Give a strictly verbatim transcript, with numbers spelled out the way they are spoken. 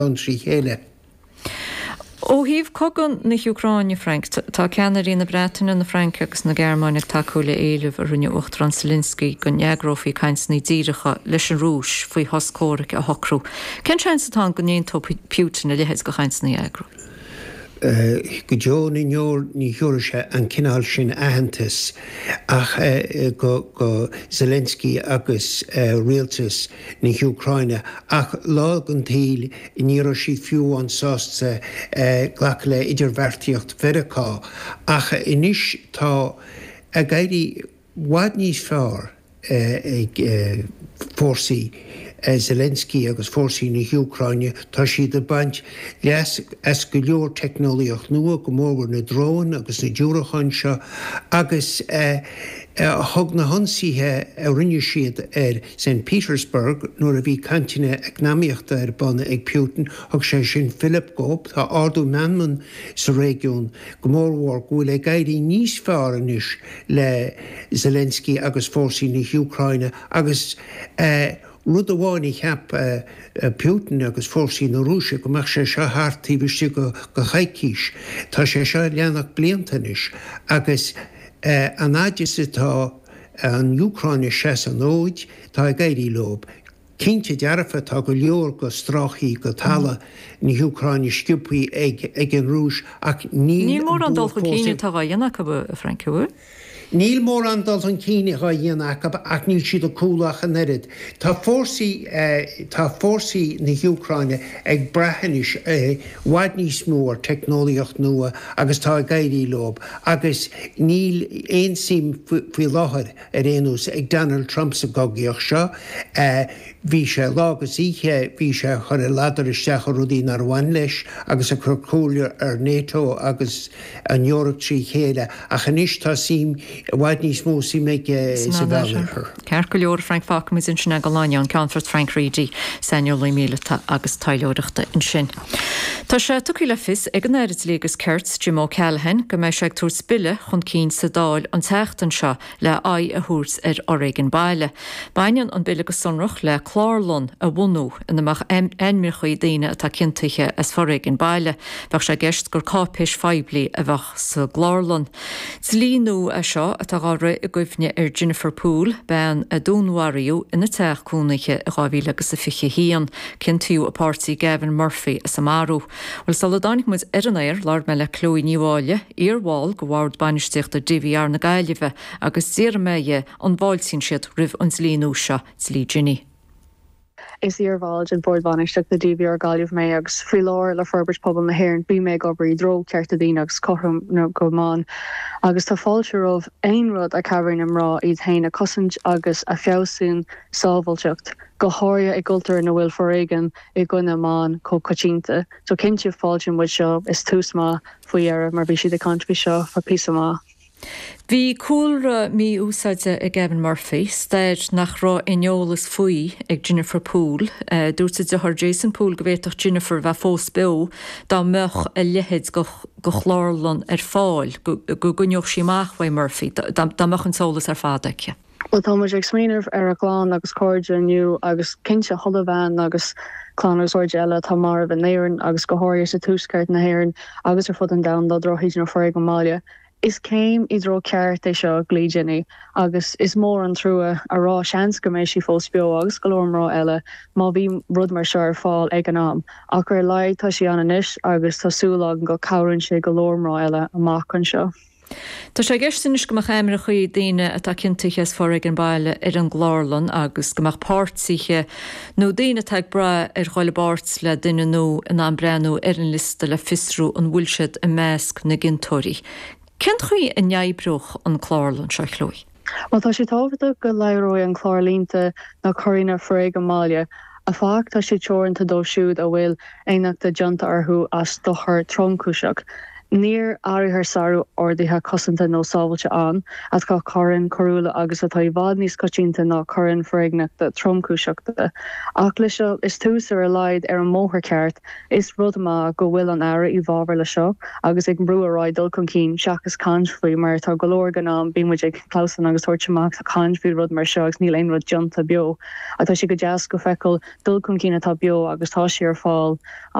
trí chéile. Ó híh cogan na Ucráine Frank tá ceanirí na Breataine na Frank agus na Gearmáinach takeúla éileh a rinne Uachtaran Zelensky go neagrófaí cainsnaí dírecha leis an rúis faoi thoscóracha a hocrú. Cén seansatá go néontó Putin a lehéid go cainsnaí eagrú? Uh, go deo ní neor ní thuirse an cinál sin ahantas ach uh, go, go Zelensky agus uh, rialtas na Ucráine ach lá an tíl níra si fiú an sásta uh, ghlach le idirvertíocht verachá ach inis tá a gairí wad níos fearr uh, ag uh, fórsaí Uh, Zelensky agus fórsaí na Ucráine tá siad a baint leas as go leor technoliaach nua go mór na drón agus na dúrachan seo agus uh, uh, thug na honsíthe a rinne siad ar Saint Petersburg nuair a bhí cantaine eacnamaíochta ar banna ag Putin thug sé sin Philip Gob tá ardú meanman sa régiún go mórhhar bhfuil ag gairí níos fearr anis le Zelensky agus fórsaí na Ucráine agus uh, rud amháin cheap uh, uh, Putin agus fórsaí na Rúise go meach sé seo háirtaí bhiste go go chaicíis. Tá sé seo leanach bliantanis agus uh, an áidir atá an Ucráine sé an óid tá a gairí lob. Cínte dearfa tá go leor go stráchaí go talla na Ucráine sciúpaí ag, ag an Rúis ach ní... Ní mór an dul go cíine tá dhéanach go Frankú? Níl mór an dal an cíine a dhéanach ach níl siad a cúlach an erid. Tá fórsaí uh, tá fórsaí na Ucráine ag breithanis uh, waid níos mór technoliacht nua agus tá gairí lob agus níl éon sim faoi láthair ar éanús ag Donald Trump sa gogaíoch seo uh, bhí sé lágus ihe bhí sé chur a ladar isteach a rudí nar bhain leis agus a churcúir ar NATO agus an Eorach trí chéile ach anis tá sim Waid níos mó sí méid sa bhealachar. Ceir go leor Frank Fackham is in sinna go láine an Ceanfort Frank Reedy senior le míleta agus taileoireachta in sin. Tá sé tuí le fis ag an éirid légus Kurtz Jim O'Callaghan go méid seag túr spille chun cín sa dáil an teachtan seo le ai a thuúrs ar Oregon baile. Bainean an bille go sonrach le chlárlon a bhunú in amach enmirchaí daine atá cinntiche as Oregon baile bach sé gceist gur cápéis feibli a bheith sa glárlon. Tlíú a seo atá gára i gcuimhne ar Jennifer Poole ben a dúnhhaíú ina teachcúnaiche a gáhí agus a fiche hían cintíú a pártaí Gavin Murphy a Samarú. Well sal dánig muid ar an éir lár me le clúí níháile íorháil go bhhard banisteach a D V R na gaiileh agus tíar méie an bháilsín siad rih an slíú se slí Ginny. Is íorháil an bord banisteach na D V R gaiileh mé agus frí láir le forbert pobl na hhéir bí mé go brí dro ceart a dtíine agus chom nó gomáin. Agus tá fáilte roh aon rud a cabhainn am rá iad héine cosint agus a feabhsún sábhailteacht go háirthe ag gultar na bhfuil Oregon i gcuine amán có coitianta. So cinnte fáilte muid seo is túsma faoi ar mar bhí siad a country seo fa pí amá. Bhí cúlra mí úsáide a Gavin Murphy, staid nach rá ineolalas faoi ag Jennifer Poole, uh, dúirta de thar Jason Poole go bhéach Jennifer bheith fós beú dá meach a lehéid go, go chlárlan ar fáil, go, go gunneoch sí máchhaid Murphy, dá meach an solas ar fádaice. Well tá muid ag smíanamh ar a gláán agus cóide aniu agus cinse chodahhain agus clánars oir eile tá mar bh néireann agus go háir sa túscart na hhéireann agus ar fud an dam dá drochíid nó foiig go máile. Is céim i dro ceart é seo glíidirní agus is mór an trúa a rá seans go mééis si fós beo agus golómrá eile má bhí rud mar seo ar fáil ag an am. Ach gur leid tá sí an inis agus tásúlag go cabhann sé golómrá eile amach an seo. Tá sé gceirstanis go chéimre chuí daine atá cinntiche as Oregon an baile ar an glárlan agus gomach pártsaige nó daine teag bra ar choile bát le duine nó in an brenn ar an liste le fisrú an bhúlsead a measc na gintóirí. Cén chuí a neibroch an chlárlan seo chlói? Well tá sé tábhata go leiróid an chlárlínta na choína foiig go máile. A fág tá sé teoranta dó siúd a bhfuil éach de junta arthú as dochar tromcúiseach. Níor áirithe saru ordaithe cosanta nó sábailte an, as cá chorann choúla agus atá bhád níos cotínta ná chorann freigneach de tromcúiseachta. Ach lei seo is túsar a leid ar an móthir ceart, is rud má go bhfuil an aire i bhábhar le seo, agus ag brú aráid dul chun cín seachas cansfaoi mar tá golóir gan bí muid ag clásan agus tuirteach a cansfaoi rud mar seo agus níl aon rud jonta bio. Atá si go deas go feicil dul chun cín atá bio agus tá si ar fáil